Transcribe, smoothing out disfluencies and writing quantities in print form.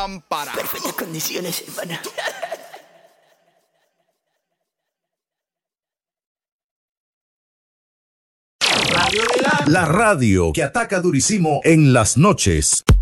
Perfectas condiciones, hermano. La radio que ataca durísimo en las noches.